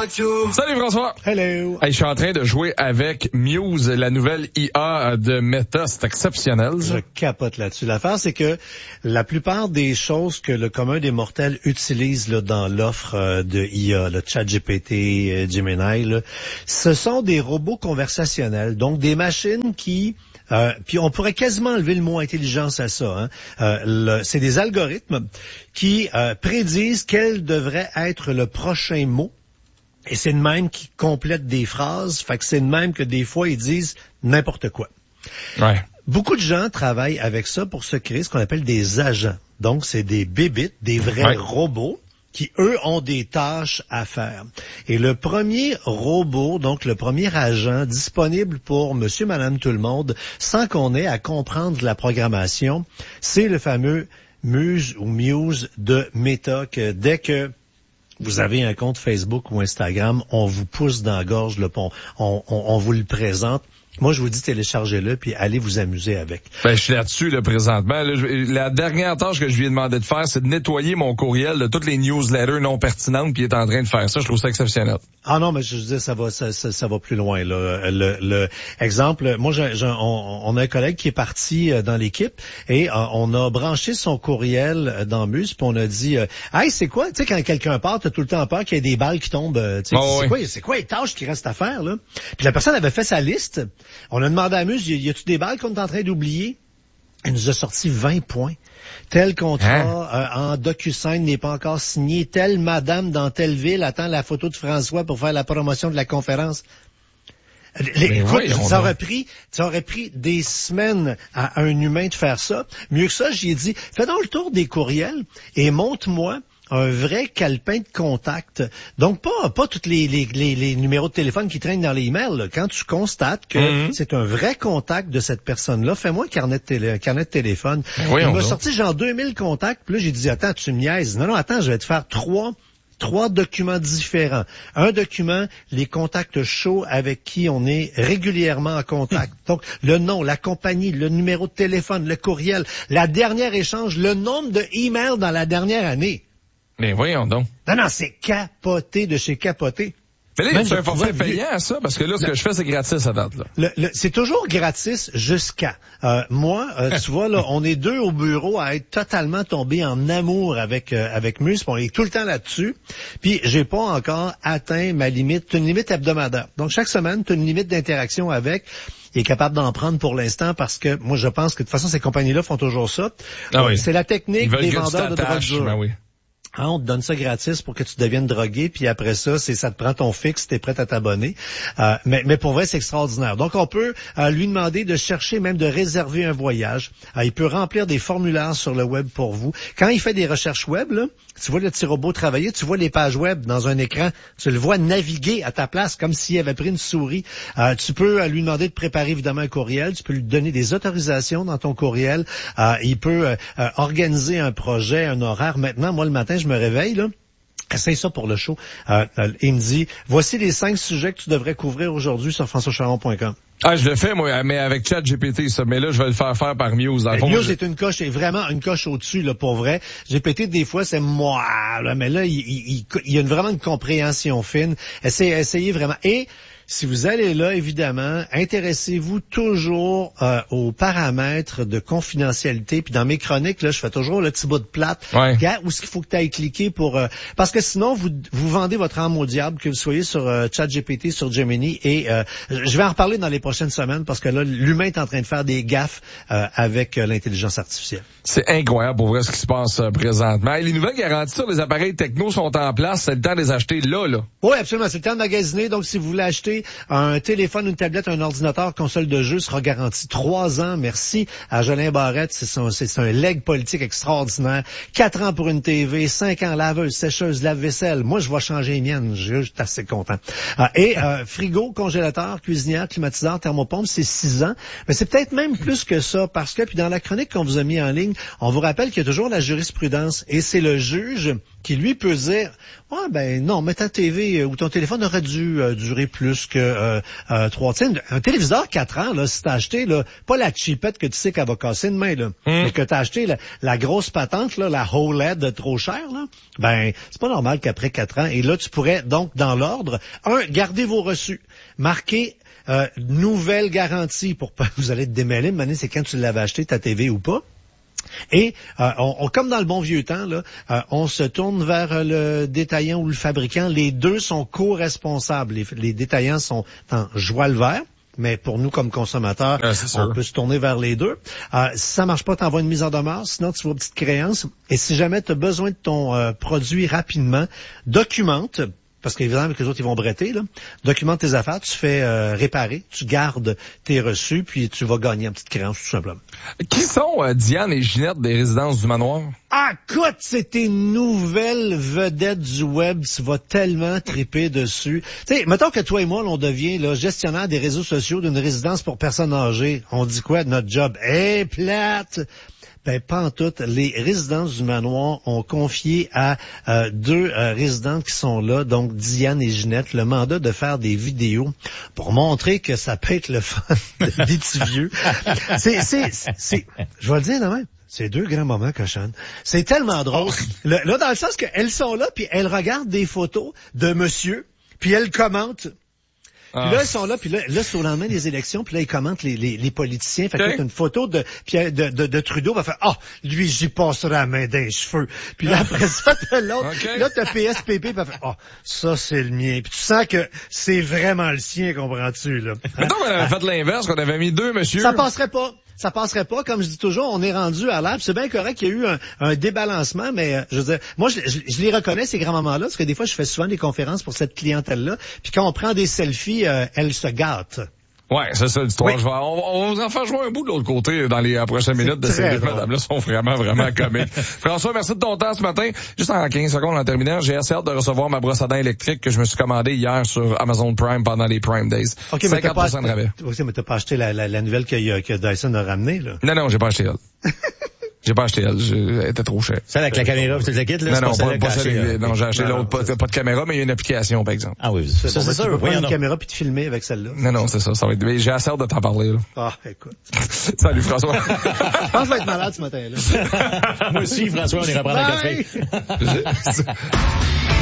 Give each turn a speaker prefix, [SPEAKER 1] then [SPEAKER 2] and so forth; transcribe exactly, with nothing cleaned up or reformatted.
[SPEAKER 1] Salut François.
[SPEAKER 2] Hello.
[SPEAKER 1] Hey, je suis en train de jouer avec Muse, la nouvelle I A de Meta. C'est exceptionnel.
[SPEAKER 2] Je capote là-dessus. L'affaire, c'est que la plupart des choses que le commun des mortels utilise là, dans l'offre euh, de I A, le ChatGPT, euh, Gemini, là, ce sont des robots conversationnels, donc des machines qui... Euh, puis on pourrait quasiment enlever le mot intelligence à ça. Hein. Euh, le, c'est des algorithmes qui euh, prédisent quel devrait être le prochain mot. Et c'est de même qui complètent des phrases. Fait que c'est de même que des fois, ils disent n'importe quoi.
[SPEAKER 1] Ouais.
[SPEAKER 2] Beaucoup de gens travaillent avec ça pour se créer ce qu'on appelle des agents. Donc, c'est des bébites, des vrais ouais. robots qui, eux, ont des tâches à faire. Et le premier robot, donc le premier agent disponible pour monsieur, madame, tout le monde, sans qu'on ait à comprendre la programmation, c'est le fameux Muse ou Muse de Meta, que dès que vous avez un compte Facebook ou Instagram, on vous pousse dans la gorge, le pont, on, on, on vous le présente. Moi, je vous dis, téléchargez-le, puis allez vous amuser avec.
[SPEAKER 1] Ben, je suis là-dessus, là, présentement. Là, je, la dernière tâche que je lui ai demandé de faire, c'est de nettoyer mon courriel de toutes les newsletters non pertinentes, puis il est en train de faire ça. Je trouve ça exceptionnel.
[SPEAKER 2] Ah non, mais je veux dire, ça va, ça, ça, ça va plus loin, là. Le, le exemple, moi, j'ai, j'ai, on, on a un collègue qui est parti dans l'équipe, et euh, on a branché son courriel dans Muse, puis on a dit, euh, hey, c'est quoi? Tu sais, quand quelqu'un part, t'as tout le temps peur qu'il y ait des balles qui tombent. Tu sais,
[SPEAKER 1] oh,
[SPEAKER 2] c'est
[SPEAKER 1] oui.
[SPEAKER 2] quoi, c'est quoi les tâches qui restent à faire, là? Puis la personne avait fait sa liste. On a demandé à Muse, y a-tu des balles qu'on est en train d'oublier? Elle nous a sorti vingt points. Tel contrat hein? euh, en DocuSign n'est pas encore signé. Telle madame dans telle ville attend la photo de François pour faire la promotion de la conférence. Les, écoute, oui, ça aurait pris, ça aurait pris des semaines à un humain de faire ça. Mieux que ça, j'ai dit, fais donc le tour des courriels et montre-moi un vrai calepin de contact. Donc, pas pas tous les, les, les, les numéros de téléphone qui traînent dans les emails. Là. Quand tu constates que mm-hmm. c'est un vrai contact de cette personne-là, fais-moi un carnet de, télé, un carnet de téléphone.
[SPEAKER 1] Oui,
[SPEAKER 2] il m'a sorti genre deux mille contacts. Puis là, j'ai dit, attends, tu me niaises. Non, non, attends, je vais te faire trois... Trois documents différents. Un document, les contacts chauds avec qui on est régulièrement en contact. Donc, le nom, la compagnie, le numéro de téléphone, le courriel, la dernière échange, le nombre de emails dans la dernière année.
[SPEAKER 1] Mais voyons donc.
[SPEAKER 2] Non, non, c'est capoté de chez capoté.
[SPEAKER 1] Mais là, c'est un forfait payant à ça, parce que là, ce le, que je fais, c'est gratis à date, là.
[SPEAKER 2] Le, le, c'est toujours gratis jusqu'à. Euh, moi, euh, tu vois, là, on est deux au bureau à être totalement tombés en amour avec euh, avec Muse, on est tout le temps là-dessus. Puis, j'ai pas encore atteint ma limite. C'est une limite hebdomadaire. Donc, chaque semaine, tu as une limite d'interaction avec. Il est capable d'en prendre pour l'instant parce que moi, je pense que de toute façon, ces compagnies-là font toujours ça.
[SPEAKER 1] Ah
[SPEAKER 2] euh,
[SPEAKER 1] oui.
[SPEAKER 2] C'est la technique des vendeurs de drogue dure.
[SPEAKER 1] Ben oui.
[SPEAKER 2] Hein, on te donne ça gratis pour que tu deviennes drogué, puis après ça, c'est ça te prend ton fixe, t'es prêt à t'abonner. Euh, mais, mais pour vrai, c'est extraordinaire. Donc, on peut euh, lui demander de chercher, même de réserver un voyage. Euh, il peut remplir des formulaires sur le web pour vous. Quand il fait des recherches web, là, tu vois le petit robot travailler, tu vois les pages web dans un écran, tu le vois naviguer à ta place comme s'il avait pris une souris. Euh, tu peux euh, lui demander de préparer évidemment un courriel, tu peux lui donner des autorisations dans ton courriel. Euh, il peut euh, euh, organiser un projet, un horaire. Maintenant, moi, le matin, je me réveille, là. Essaye ça pour le show. Euh, euh, il me dit, voici les cinq sujets que tu devrais couvrir aujourd'hui sur françois charon point com.
[SPEAKER 1] Ah, je le fais, moi, mais avec ChatGPT, ça. Mais là, je vais le faire faire par Muse. Dans le fond,
[SPEAKER 2] Muse
[SPEAKER 1] je...
[SPEAKER 2] est une coche, est vraiment une coche au-dessus, là, pour vrai. G P T, des fois, c'est moi, là, mais là, il, il, il y a une, vraiment une compréhension fine. Essayez, essayez vraiment. Et, si vous allez là, évidemment, intéressez-vous toujours euh, aux paramètres de confidentialité. Puis dans mes chroniques, là, je fais toujours le petit bout de plate.
[SPEAKER 1] Ouais.
[SPEAKER 2] Regarde où est-ce qu'il faut que tu ailles cliquer pour... Euh, parce que sinon, vous vous vendez votre âme au diable, que vous soyez sur euh, ChatGPT, sur Gemini. Et euh, je vais en reparler dans les prochaines semaines parce que là, l'humain est en train de faire des gaffes euh, avec euh, l'intelligence artificielle.
[SPEAKER 1] C'est incroyable pour voir ce qui se passe euh, présentement. Et les nouvelles garanties sur les appareils techno sont en place. C'est le temps de les acheter là, là.
[SPEAKER 2] Oui, absolument. C'est le temps de magasiner. Donc, si vous voulez acheter un téléphone, une tablette, un ordinateur, console de jeu, sera garanti trois ans. Merci à Jolin Barrette. C'est, son, c'est un leg politique extraordinaire. Quatre ans pour une T V, cinq ans laveuse, sécheuse, lave-vaisselle. Moi, je vais changer les miennes. Je suis assez content. Euh, et euh, frigo, congélateur, cuisinière, climatiseur, thermopompe, c'est six ans. Mais c'est peut-être même plus que ça parce que, puis dans la chronique qu'on vous a mis en ligne, on vous rappelle qu'il y a toujours la jurisprudence et c'est le juge qui lui peut dire, ouais, ben non, mais ta T V euh, ou ton téléphone aurait dû euh, durer plus que euh, euh, trois. Tu sais, un téléviseur quatre ans, là, si t'as acheté, là, pas la chipette que tu sais qu'elle va casser demain, là, mm. mais que t'as acheté la, la grosse patente, là, la O L E D trop chère, là, ben c'est pas normal qu'après quatre ans, et là, tu pourrais donc, dans l'ordre, un, garder vos reçus, marquer euh, nouvelle garantie pour pas vous allez te démêler, mais c'est quand tu l'avais acheté, ta T V ou pas. Et euh, on, on, comme dans le bon vieux temps, là, euh, on se tourne vers le détaillant ou le fabricant. Les deux sont co-responsables. Les, les détaillants sont en joie le vert. Mais pour nous, comme consommateurs,
[SPEAKER 1] ah,
[SPEAKER 2] on peut se tourner vers les deux. Euh, si ça marche pas, t'envoies une mise en demeure. Sinon, tu vois une petite créance. Et si jamais tu as besoin de ton euh, produit rapidement, documente. Parce qu'évidemment, avec les autres, ils vont bretter, là. Documente tes affaires, tu fais euh, réparer, tu gardes tes reçus, puis tu vas gagner une petite créance, tout simplement.
[SPEAKER 1] Qui sont euh, Diane et Ginette des Résidences du Manoir?
[SPEAKER 2] Ah, écoute, c'est tes nouvelles vedettes du web, tu vas tellement triper dessus. Tu sais, mettons que toi et moi, on devient là, gestionnaire des réseaux sociaux d'une résidence pour personnes âgées. On dit quoi? Notre job est plate. Ben, pas en tout. Les Résidences du Manoir ont confié à euh, deux euh, résidentes qui sont là, donc Diane et Ginette, le mandat de faire des vidéos pour montrer que ça peut être le fun des petits vieux. C'est, c'est, c'est, je vais le dire de même. C'est deux grands moments, cochonne. C'est tellement drôle. Le, là, dans le sens qu'elles sont là, puis elles regardent des photos de monsieur, puis elles commentent. Puis là, ils sont là, puis là, là c'est au lendemain des élections, puis là, ils commentent les, les, les politiciens. Fait que okay. Là, t'as une photo de, de, de, de Trudeau, va faire, ah, oh, lui, j'y passerai la main dans les cheveux. Puis là, après ça, t'as l'autre. Okay. Là, t'as P S P P, puis elle fait, ah, oh, ça, c'est le mien. Puis tu sens que c'est vraiment le sien, comprends-tu, là. Hein?
[SPEAKER 1] Mettons qu'on avait fait l'inverse, qu'on avait mis deux, monsieur.
[SPEAKER 2] Ça passerait pas. Ça passerait pas. Comme je dis toujours, on est rendu à l'air. C'est bien correct qu'il y a eu un, un débalancement, mais euh, je veux dire, moi, je, je, je les reconnais, ces grands-mamans-là, parce que des fois, je fais souvent des conférences pour cette clientèle-là. Puis quand on prend des selfies, euh, elles se gâtent.
[SPEAKER 1] Ouais, c'est ça l'histoire. Oui. Je vais, on, on va vous en faire jouer un bout de l'autre côté dans les prochaines minutes de ces deux madames-là sont vraiment, vraiment comiques. François, merci de ton temps ce matin. Juste en quinze secondes en terminant, j'ai assez hâte de recevoir ma brosse à dents électrique que je me suis commandée hier sur Amazon Prime pendant les Prime Days.
[SPEAKER 2] Okay,
[SPEAKER 1] cinquante pour cent de rabais.
[SPEAKER 2] Ok, mais t'as pas acheté la, la, la nouvelle que, que Dyson a ramenée, là?
[SPEAKER 1] Non, non, j'ai pas acheté elle. J'ai pas acheté elle, elle était trop chère.
[SPEAKER 3] Celle avec la caméra, tu le quittes, là?
[SPEAKER 1] Non, non, pas, pas celle,
[SPEAKER 3] euh,
[SPEAKER 1] non, j'ai acheté l'autre, pas, pas de caméra, mais il y a une application, par exemple.
[SPEAKER 3] Ah oui, ça,
[SPEAKER 2] c'est,
[SPEAKER 3] c'est
[SPEAKER 2] bon,
[SPEAKER 3] sûr.
[SPEAKER 2] Tu peux
[SPEAKER 3] oui,
[SPEAKER 2] prendre
[SPEAKER 3] non.
[SPEAKER 2] une caméra puis te filmer avec celle-là.
[SPEAKER 1] Non, non, c'est ça, ça va être, mais j'ai assez hâte de t'en parler, là.
[SPEAKER 2] Ah, écoute.
[SPEAKER 1] Salut, François.
[SPEAKER 2] Je pense que je vais être malade ce matin, là.
[SPEAKER 3] Moi aussi, François, on ira prendre un café.